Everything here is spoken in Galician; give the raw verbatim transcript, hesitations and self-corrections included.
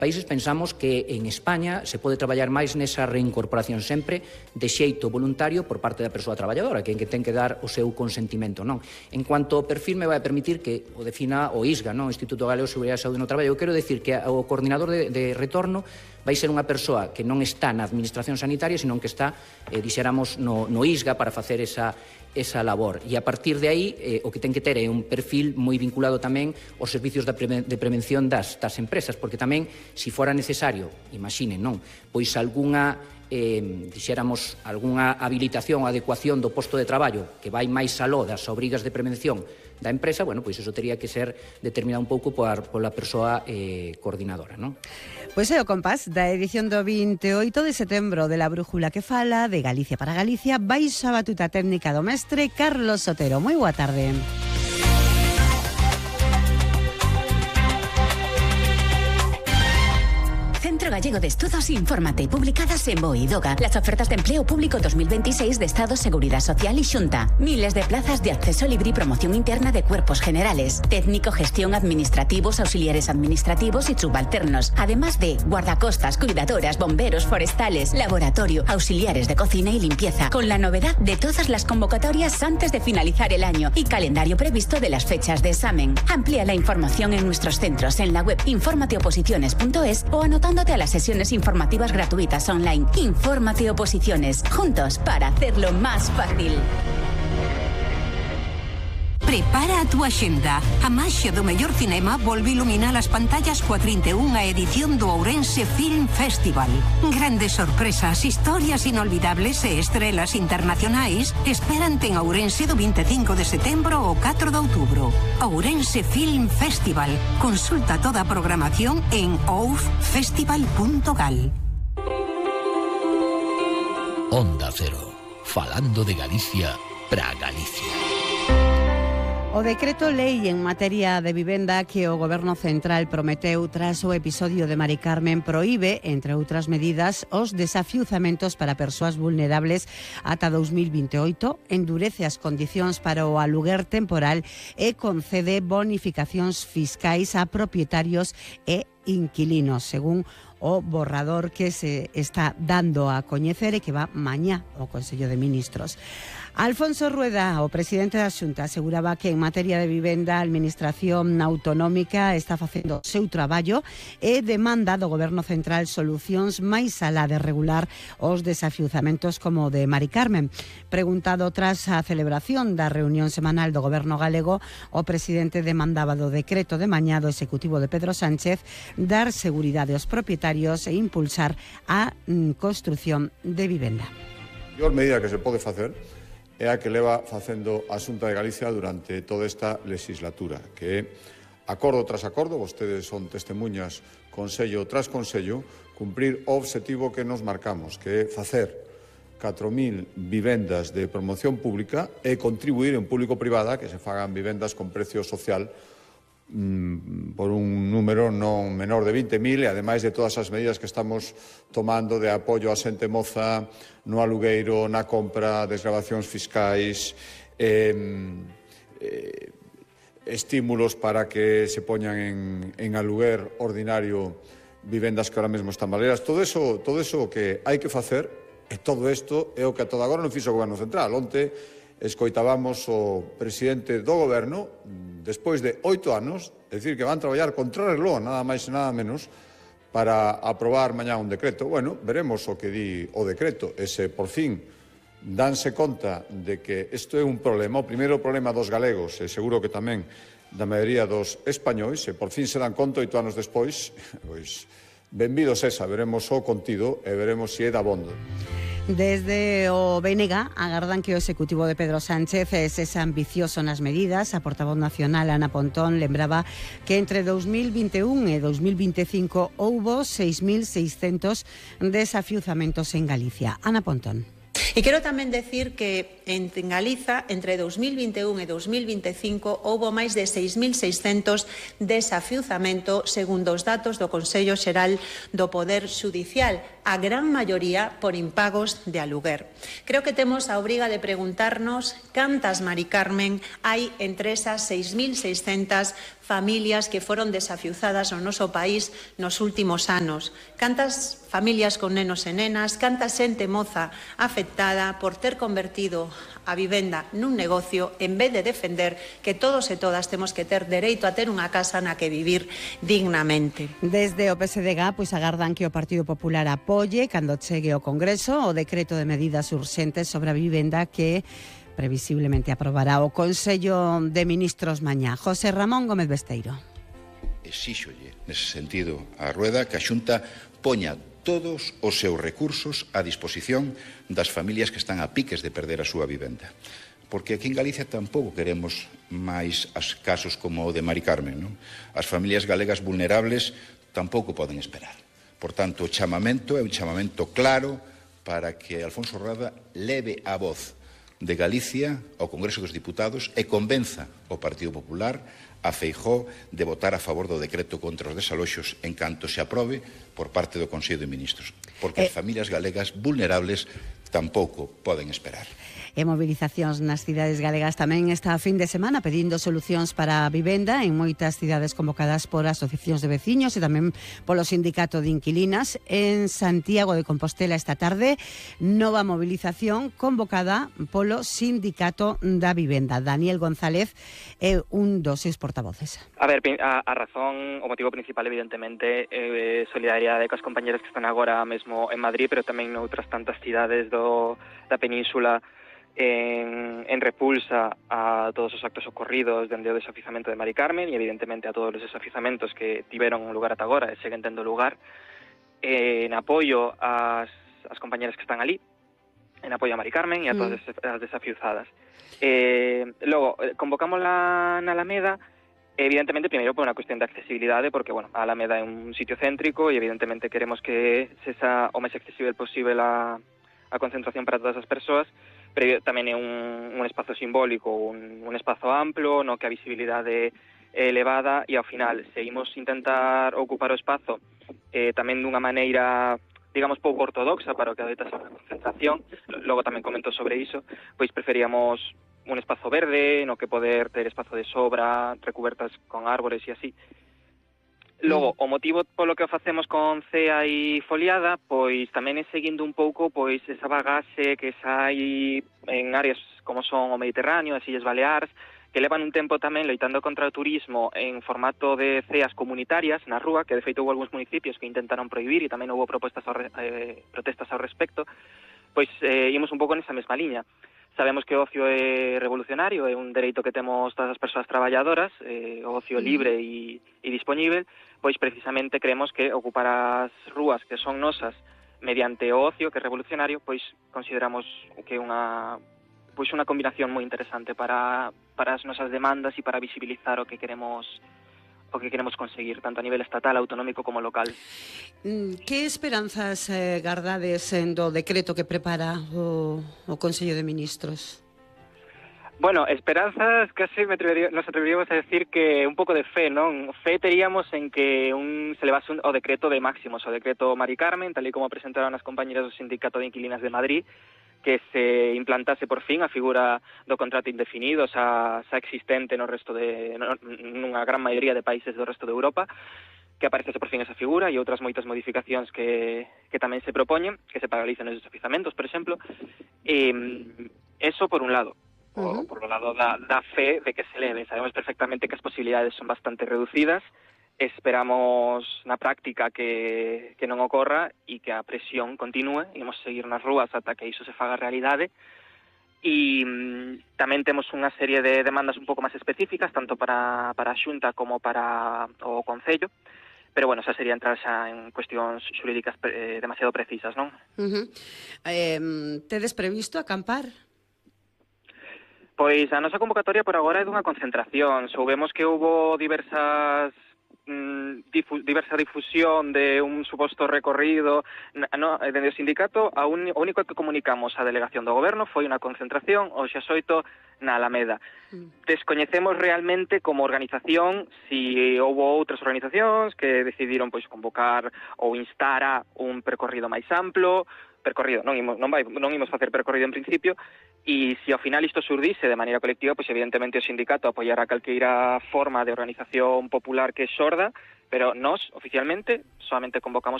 países pensamos que en España se pode traballar máis nesa reincorporación sempre de xeito voluntario por parte da persoa traballadora, que é que ten que dar o seu consentimento, non? En cuanto ao perfil, me vai permitir que o defina o ISGA, non? O Instituto Galego de Seguridade e Saúde no Traballo. Eu quero decir que o coordinador de, de retorno vai ser unha persoa que non está na administración sanitaria, senón que está, eh, dixéramos, no, no ISGA para facer esa, esa labor. E a partir de aí, eh, o que ten que ter é un perfil moi vinculado tamén aos servicios de, pre de prevención das, das empresas, porque tamén, se fora necesario, imaginen, non? Pois algunha, eh, dixéramos, algunha habilitación ou adecuación do posto de traballo que vai máis aló das obrigas de prevención da empresa, bueno, pois iso tería que ser determinado un pouco por, pola persoa eh, coordinadora, non? Pois é o compás da edición do vinte e oito de setembro de La Brújula que fala de Galicia para Galicia, baixo a batuta técnica do mestre Carlos Sotero. Moi boa tarde. Centro Gallego de Estudos Infórmate, publicadas en Boidoga. Las ofertas de empleo público dos mil veintiséis de Estado, Seguridad Social y Xunta. Miles de plazas de acceso libre y promoción interna de cuerpos generales. Técnico, gestión, administrativos, auxiliares administrativos y subalternos. Además de guardacostas, cuidadoras, bomberos, forestales, laboratorio, auxiliares de cocina y limpieza. Con la novedad de todas las convocatorias antes de finalizar el año y calendario previsto de las fechas de examen. Amplía la información en nuestros centros en la web informateoposiciones punto es o anotándote a las sesiones informativas gratuitas online. Infórmate Oposiciones, juntos para hacerlo más fácil. Prepara a túa xenda. A maxia do mellor cinema volve iluminar as pantallas coa trinta e unha edición do Ourense Film Festival. Grandes sorpresas, historias inolvidables e estrelas internacionais esperante en Ourense do vinte e cinco de setembro ao catro de outubro. Ourense Film Festival. Consulta toda a programación en ouf festival punto gal. Onda Cero, falando de Galicia pra Galicia. O decreto lei en materia de vivenda que o Goberno Central prometeu tras o episodio de Mari Carmen proíbe, entre outras medidas, os desafiuzamentos para persoas vulnerables ata dous mil vinte e oito, endurece as condicións para o aluguer temporal e concede bonificacións fiscais a propietarios e inquilinos, según o borrador que se está dando a coñecer e que va mañá ao Consello de Ministros. Alfonso Rueda, o presidente da Xunta, aseguraba que en materia de vivenda a Administración Autonómica está facendo o seu traballo e demanda do Goberno Central solucións máis alá de regular os desafiuzamentos como o de Mari Carmen. Preguntado tras a celebración da reunión semanal do Goberno galego, o presidente demandaba do decreto de mañá do Executivo de Pedro Sánchez dar seguridade aos propietarios e impulsar a mm, construción de vivenda. A maior medida que se pode facer é a que leva facendo a Xunta de Galicia durante toda esta legislatura, que é acordo tras acordo, vostedes son testemunhas, consello tras consello, cumprir o obxectivo que nos marcamos, que é facer catro mil vivendas de promoción pública e contribuir en público-privada que se fagan vivendas con precio social por un número non menor de vinte mil e ademais de todas as medidas que estamos tomando de apoio a xente moza no alugueiro, na compra, desgravacións fiscais, eh, eh, estímulos para que se poñan en, en aluguer ordinario vivendas que ahora mesmo están baleras. Todo eso, todo eso que hai que facer e todo isto é o que a toda agora non fixo o Goberno Central. Onte escoitábamos o presidente do Goberno, despois de oito anos, decir que van traballar contra reloj, nada máis e nada menos, para aprobar mañá un decreto. Bueno, veremos o que di o decreto, e se por fin danse conta de que isto é un problema, o primeiro problema dos galegos, e seguro que tamén da maioría dos españois, e por fin se dan conta oito anos despois, pois, benvidos esa, veremos o contido e veremos se é dabondo. Desde o B N G agardan que o Executivo de Pedro Sánchez es ambicioso nas medidas. A portavoz nacional Ana Pontón lembraba que entre dous mil vinte e un e dous mil vinte e cinco houbo seis mil seiscentos desafiuzamentos en Galicia. Ana Pontón. E quero tamén decir que en Galiza, entre dous mil vinte e un e dous mil vinte e cinco, houbo máis de seis mil seiscentos desafiuzamento, segundo os datos do Consello Xeral do Poder Xudicial, a gran maioría por impagos de aluguer. Creo que temos a obriga de preguntarnos cantas Mari Carmen hai entre esas seis mil seiscentas familias que foron desafiuzadas no noso país nos últimos anos. Cantas familias con nenos e nenas, canta xente moza afectada por ter convertido a vivenda nun negocio en vez de defender que todos e todas temos que ter dereito a ter unha casa na que vivir dignamente. Desde o P S D G pois agardan que o Partido Popular apoie cando chegue ao Congreso o decreto de medidas urxentes sobre a vivenda que previsiblemente aprobará o Consello de Ministros mañá. José Ramón Gómez Besteiro. Exíxolle, nese sentido, a Rueda que a Xunta poña todos os seus recursos a disposición das familias que están a piques de perder a súa vivenda. Porque aquí en Galicia tampouco queremos máis as casos como o de Mari Carmen, non? As familias galegas vulnerables tampouco poden esperar. Por tanto, o chamamento é un chamamento claro para que Alfonso Rueda leve a voz de Galicia ao Congreso dos Diputados e convenza o Partido Popular a Feijóo de votar a favor do decreto contra os desaloxos en canto se aprobe por parte do Consello de Ministros, porque eh... as familias galegas vulnerables tampouco poden esperar. E movilizacións nas cidades galegas tamén esta fin de semana pedindo solucións para a vivenda en moitas cidades convocadas por asociacións de veciños e tamén polo sindicato de inquilinas. En Santiago de Compostela esta tarde, nova movilización convocada polo sindicato da vivenda. Daniel González é un dos seus portavoces. A ver, a, a razón, o motivo principal evidentemente é solidariedade cos compañeros que están agora mesmo en Madrid, pero tamén noutras tantas cidades do, da península En, en repulsa a todos os actos ocorridos dende o desafiuzamento de Mari Carmen e evidentemente a todos os desafiuzamentos que tiveron lugar ata agora e seguen tendo lugar, eh, en apoio ás, ás compañeras que están ali, en apoio a Mari Carmen e a todas mm. as desafiuzadas. Eh, logo, convocamos la, na Alameda, evidentemente, primeiro por unha cuestión de accesibilidade, porque, bueno, a Alameda é un sitio céntrico e evidentemente queremos que se xa o máis accesible posible a, a concentración para todas as persoas, pero tamén é un, un espazo simbólico, un, un espazo amplo, no que a visibilidade é elevada e ao final, se imos intentar ocupar o espazo eh, tamén dunha maneira, digamos, pouco ortodoxa para o que adoita ser a concentración, logo tamén comento sobre iso, pois preferíamos un espazo verde, no que poder ter espazo de sobra, recubertas con árbores e así. Logo, o motivo polo que o facemos con cea e foliada, pois tamén é seguindo un pouco pois esa bagaxe que sai en áreas como son o Mediterráneo, as Illas Baleares, que levan un tempo tamén loitando contra o turismo en formato de ceas comunitarias na rúa, que de feito houve algúns municipios que intentaron prohibir e tamén houve propostas ao, eh, protestas ao respecto, pois eh, imos un pouco nesa mesma liña. Sabemos que o ocio é revolucionario, é un dereito que temos todas as persoas traballadoras, eh, o ocio libre e, e dispoñível, pois precisamente creemos que ocupar as rúas que son nosas mediante o ocio, que é revolucionario, pois consideramos que é unha pois unha combinación moi interesante para, para as nosas demandas e para visibilizar o que queremos o que queremos conseguir, tanto a nivel estatal, autonómico como local. Que esperanzas eh, gardades en do decreto que prepara o, o Consello de Ministros? Bueno, esperanzas, case me atrevería, nos atreveríamos a decir que un pouco de fe, non? Fe teríamos en que un, se levase un, o decreto de máximos, o decreto Mari Carmen, tal e como presentaron as compañeras do Sindicato de Inquilinas de Madrid, que se implantase por fin a figura do contrato indefinido xa, xa existente no resto de no, nunha gran maioría de países do resto de Europa, que aparecese por fin esa figura e outras moitas modificacións que, que tamén se propoñen, que se paralicen os desafiuzamentos, por exemplo. E, eso por un lado, uh-huh. por, por o lado da, da fe de que se leve. Sabemos perfectamente que as posibilidades son bastante reducidas, esperamos na práctica que, que non ocorra e que a presión continúe, imos seguir nas rúas ata que iso se faga realidade. E mm, tamén temos unha serie de demandas un pouco máis específicas, tanto para, para a Xunta como para o Concello, pero bueno, xa sería entrar xa en cuestións xurídicas eh, demasiado precisas, non? Uh-huh. Eh, tedes previsto acampar? Pois a nosa convocatoria por agora é dunha concentración. Soubemos que houbo diversas Difu, diversa difusión de un suposto recorrido no, dende o sindicato. A un, o único que comunicamos á delegación do goberno foi unha concentración o xa xoito na Alameda. Mm. Descoñecemos realmente como organización si houve outras organizacións que decidiron pois convocar ou instar a un percorrido máis amplo, percorrido, non imos, non, vai, non imos facer percorrido en principio, e se ao final isto surdise de maneira colectiva, pois evidentemente o sindicato apoiará calqueira forma de organización popular que é sorda, pero nós, oficialmente, solamente convocamos